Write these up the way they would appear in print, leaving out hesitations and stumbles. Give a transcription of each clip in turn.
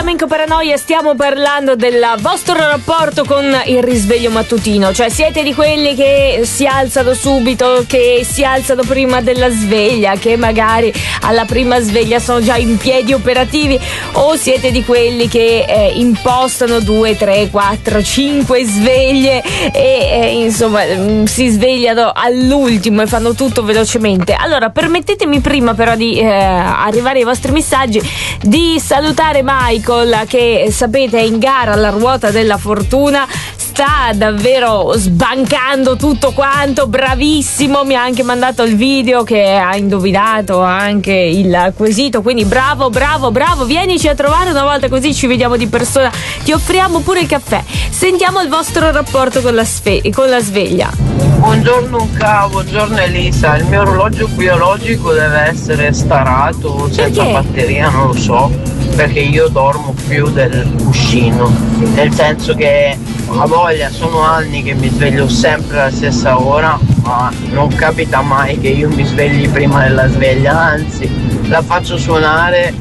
Flamenco Paranoia stiamo parlando del vostro rapporto con il risveglio mattutino. Cioè, siete di quelli che si alzano subito, che si alzano prima della sveglia, che magari alla prima sveglia sono già in piedi operativi, o siete di quelli che impostano 2, 3, 4, 5 sveglie e insomma si svegliano all'ultimo e fanno tutto velocemente? Allora, permettetemi prima però di arrivare ai vostri messaggi, di salutare Michael, che sapete è in gara alla ruota della fortuna, sta davvero sbancando tutto quanto, bravissimo, mi ha anche mandato il video che ha indovinato anche il quesito, quindi bravo, vienici a trovare una volta, così ci vediamo di persona, ti offriamo pure il caffè. Sentiamo il vostro rapporto con la sveglia. Buongiorno buongiorno Elisa, il mio orologio biologico deve essere starato senza batteria, non lo so, perché io dormo più del cuscino, nel senso che a voglia, sono anni che mi sveglio sempre alla stessa ora, ma non capita mai che io mi svegli prima della sveglia, anzi la faccio suonare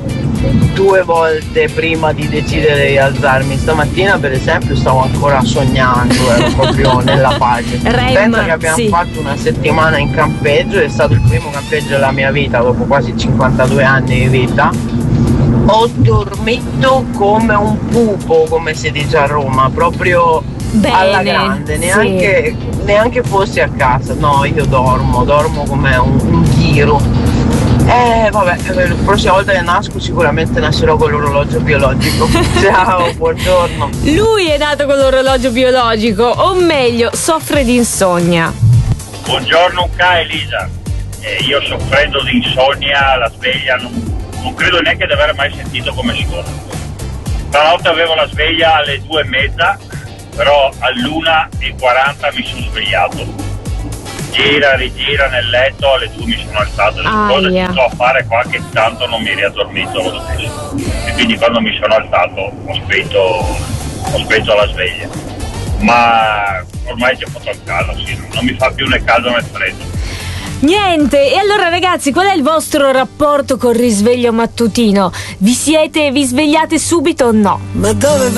2 volte prima di decidere di alzarmi. Stamattina per esempio stavo ancora sognando, ero proprio nella pace. Penso che abbiamo fatto una settimana in campeggio, è stato il primo campeggio della mia vita dopo quasi 52 anni di vita. Ho dormito come un pupo, come si dice a Roma, proprio bene, alla grande, neanche fossi a casa. No, io dormo come un ghiro. Vabbè, la prossima volta che nasco sicuramente nascerò con l'orologio biologico. Ciao, buongiorno. Lui è nato con l'orologio biologico, o meglio, soffre di insonnia. Buongiorno Elisa. Io soffrendo di insonnia, la sveglia non credo neanche di aver mai sentito come suona. Stanotte avevo la sveglia alle 2:30, però all'1:40 mi sono svegliato. Rigira nel letto, alle 2 mi sono alzato, le cose che sto a fare qualche tanto non mi riaddormento lo stesso, e quindi quando mi sono alzato ho spento la sveglia, ma ormai ci ho fatto il caldo, non mi fa più né caldo né freddo. Niente, e allora ragazzi, qual è il vostro rapporto col risveglio mattutino? Vi svegliate subito o no? Ma dove